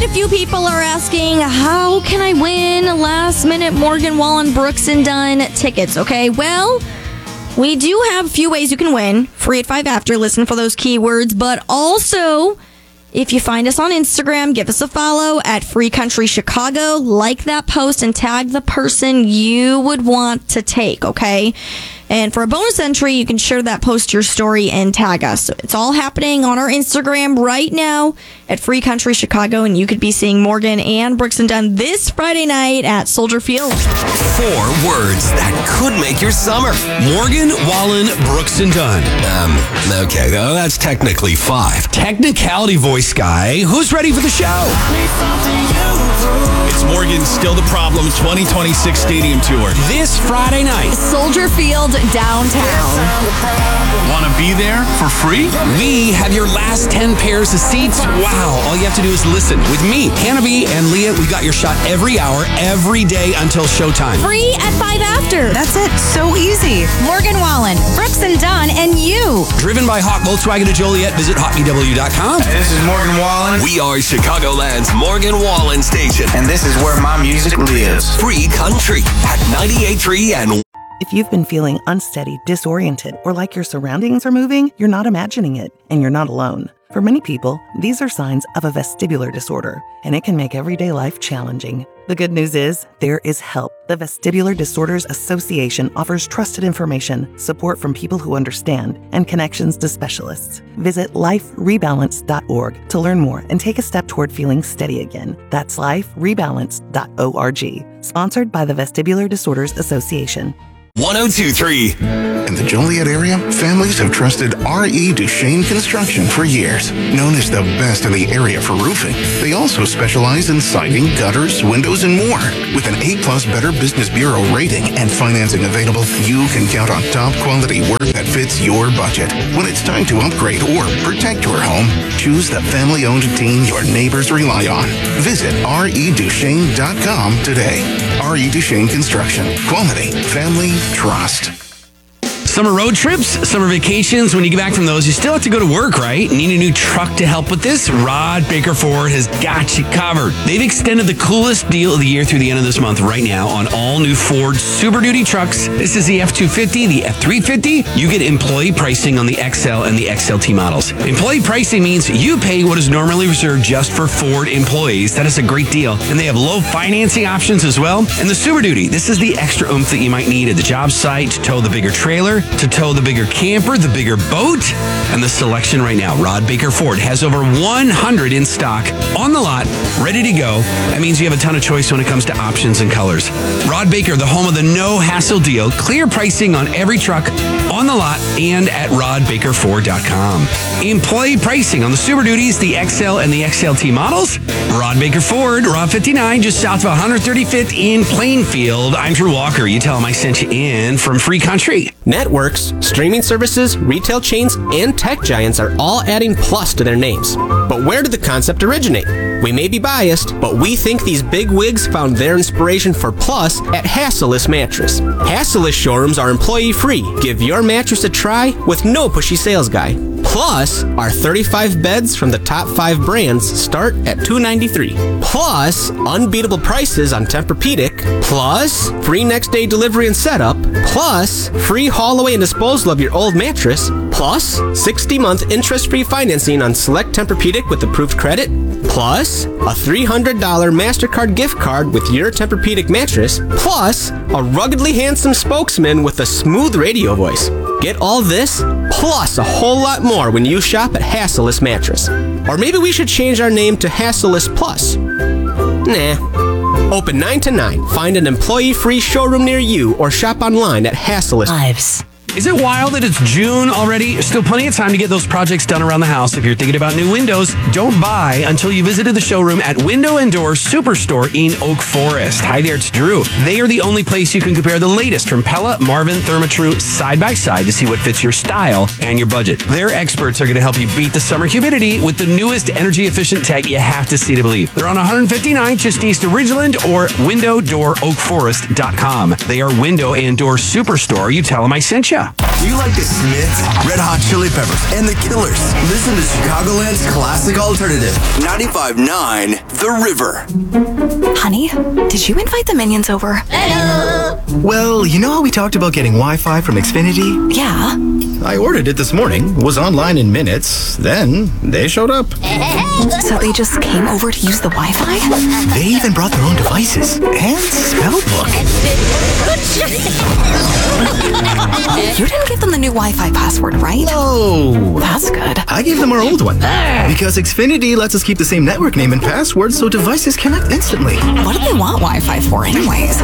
right, a few people are asking, how can I win last-minute Morgan Wallen, Brooks and Dunn tickets? Okay, well, we do have a few ways you can win. Free at 5 after. Listen for those keywords. But also, if you find us on Instagram, give us a follow at Free Country Chicago. Like that post and tag the person you would want to take, okay? And for a bonus entry, you can share that post to your story and tag us. So it's all happening on our Instagram right now at Free Country Chicago, and you could be seeing Morgan and Brooks and Dunn this Friday night at Soldier Field. 4 words that could make your summer. Morgan Wallen, Brooks and Dunn. Okay, that's technically 5. Technicality voice guy, who's ready for the show? It's Morgan, Still the Problem 2026 Stadium Tour. This Friday night. Soldier Field downtown. Want to be there for free? We have your last 10 pairs of seats. Wow. All you have to do is listen. With me, Hannah B. and Leah, we got your shot every hour, every day until showtime. Free at 5 after. That's it. So easy. Morgan Wallen, Brooks and Dunn, and you. Driven by Hawk Volkswagen of Joliet. Visit hawkbw.com. This is Morgan Wallen. We are Chicagoland's Morgan Wallen station. And this is where my music lives. Free Country at 98.3 and... If you've been feeling unsteady, disoriented, or like your surroundings are moving, you're not imagining it, and you're not alone. For many people, these are signs of a vestibular disorder, and it can make everyday life challenging. The good news is, there is help. The Vestibular Disorders Association offers trusted information, support from people who understand, and connections to specialists. Visit liferebalance.org to learn more and take a step toward feeling steady again. That's liferebalance.org. Sponsored by the Vestibular Disorders Association. 102.3. In the Joliet area, families have trusted R.E. Duchesne Construction for years. Known as the best in the area for roofing, they also specialize in siding, gutters, windows, and more. With an A-plus Better Business Bureau rating and financing available, you can count on top quality work that fits your budget. When it's time to upgrade or protect your home, choose the family-owned team your neighbors rely on. Visit reduchesne.com today. R.E. Duchesne Construction. Quality. Family. Trust. Summer road trips, summer vacations, when you get back from those, you still have to go to work, right? Need a new truck to help with this? Rod Baker Ford has got you covered. They've extended the coolest deal of the year through the end of this month right now on all new Ford Super Duty trucks. This is the F-250, the F-350. You get employee pricing on the XL and the XLT models. Employee pricing means you pay what is normally reserved just for Ford employees. That is a great deal. And they have low financing options as well. And the Super Duty, this is the extra oomph that you might need at the job site to tow the bigger trailer, to tow the bigger camper, the bigger boat, and the selection right now. Rod Baker Ford has over 100 in stock, on the lot, ready to go. That means you have a ton of choice when it comes to options and colors. Rod Baker, the home of the no-hassle deal. Clear pricing on every truck, on the lot, and at rodbakerford.com. Employee pricing on the Super Duties, the XL and the XLT models. Rod Baker Ford, Route 59, just south of 135th in Plainfield. I'm Drew Walker. You tell him I sent you in from Free Country. Networks, streaming services, retail chains, and tech giants are all adding Plus to their names. But where did the concept originate? We may be biased, but we think these big wigs found their inspiration for Plus at Hasseless Mattress. Hasseless showrooms are employee-free. Give your mattress a try with no pushy sales guy. Plus, our 35 beds from the top 5 brands start at $293. Plus, unbeatable prices on Tempur-Pedic. Plus, free next-day delivery and setup. Plus, free haul away and disposal of your old mattress. Plus, 60-month interest-free financing on select Tempur-Pedic with approved credit. Plus, a $300 MasterCard gift card with your Tempur-Pedic mattress. Plus, a ruggedly handsome spokesman with a smooth radio voice. Get all this, plus a whole lot more when you shop at Hasseless Mattress. Or maybe we should change our name to Hasseless Plus. Nah. Open 9 to 9. Find an employee-free showroom near you or shop online at Hasseless Lives. Is it wild that it's June already? Still plenty of time to get those projects done around the house. If you're thinking about new windows, don't buy until you visited the showroom at Window and Door Superstore in Oak Forest. Hi there, it's Drew. They are the only place you can compare the latest from Pella, Marvin, Therma-Tru side by side to see what fits your style and your budget. Their experts are going to help you beat the summer humidity with the newest energy-efficient tech you have to see to believe. They're on 159 just east of Ridgeland or windowdooroakforest.com. They are Window and Door Superstore. You tell them I sent you. Do you like the Smiths, Red Hot Chili Peppers, and the Killers? Listen to Chicagoland's classic alternative, 95.9 The River. Honey, did you invite the minions over? Well, you know how we talked about getting Wi-Fi from Xfinity? Yeah. I ordered it this morning, was online in minutes, then they showed up. So they just came over to use the Wi-Fi? They even brought their own devices and spell book. You didn't give them the new Wi-Fi password, right? No. That's good. I gave them our old one. Because Xfinity lets us keep the same network name and password so devices connect instantly. What do they want Wi-Fi for anyways?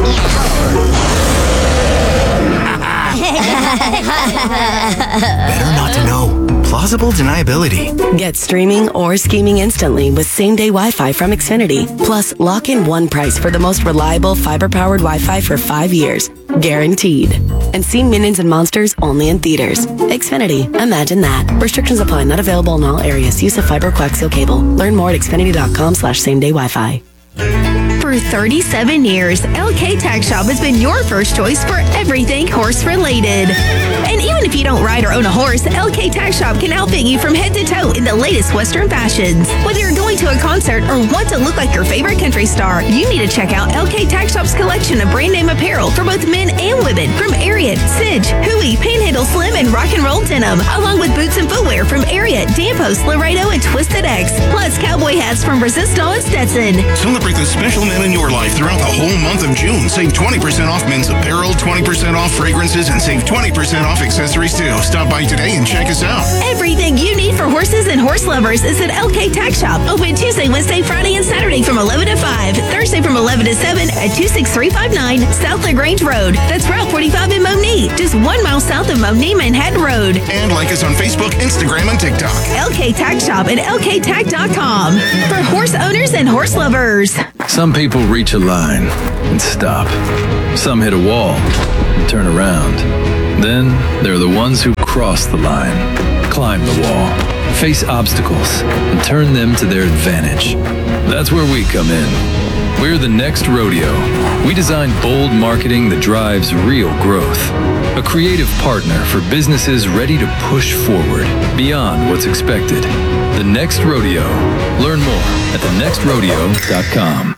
Better not to know. Plausible deniability. Get streaming or scheming instantly with same-day Wi-Fi from Xfinity. Plus, lock in one price for the most reliable fiber-powered Wi-Fi for 5 years. Guaranteed. And see Minions and Monsters only in theaters. Xfinity. Imagine that. Restrictions apply. Not available in all areas. Use of fiber coaxial cable. Learn more at xfinity.com/same-day Wi-Fi. For 37 years, LK Tack Shop has been your first choice for everything horse-related. And even if you don't ride or own a horse, LK Tack Shop can outfit you from head to toe in the latest Western fashions. Whether you're going to a concert or want to look like your favorite country star, you need to check out LK Tack Shop's collection of brand name apparel for both men and women from Ariat, Sidge, Huey, Panhandle Slim, and Rock and Roll Denim, along with boots and footwear from Ariat, Danpost, Laredo, and Twisted X, plus cowboy hats from Resistol and Stetson. Celebrate the special men in your life throughout the whole month of June. Save 20% off men's apparel, 20% off fragrances, and save 20% off accessories too. Stop by today and check us out. Everything you need for horses and horse lovers is at LK Tack Shop. Open Tuesday, Wednesday, Friday, and Saturday from 11 to 5. Thursday from 11 to 7 at 26359 South LaGrange Road. That's Route 45 in Monee, just 1 mile south of Monee, Manhattan Road. And like us on Facebook, Instagram, and TikTok. LK Tack Shop at lktack.com for horse owners and horse lovers. Some people reach a line and stop. Some hit a wall and turn around. Then there are the ones who cross the line, climb the wall, face obstacles, and turn them to their advantage. That's where we come in. We're the Next Rodeo. We design bold marketing that drives real growth. A creative partner for businesses ready to push forward beyond what's expected. The Next Rodeo. Learn more at thenextrodeo.com.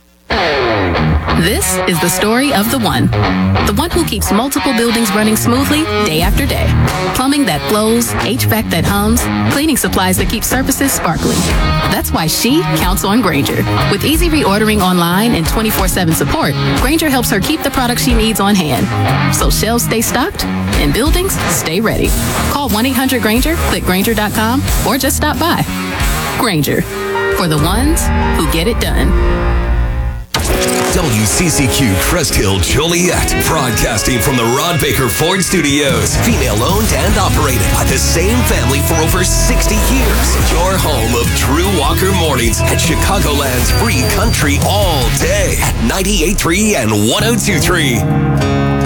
This is the story of the one who keeps multiple buildings running smoothly day after day. Plumbing that flows, HVAC that hums, cleaning supplies that keep surfaces sparkling. That's why she counts on Grainger. With easy reordering online and 24/7 support, Grainger helps her keep the products she needs on hand. So shelves stay stocked and buildings stay ready. Call 1-800-GRAINGER, click Grainger.com, or just stop by. Grainger, for the ones who get it done. WCCQ Crest Hill Joliet, broadcasting from the Rod Baker Ford Studios. Female owned and operated by the same family for over 60 years. Your home of Drew Walker mornings at Chicagoland's free country all day at 98.3 and 102.3.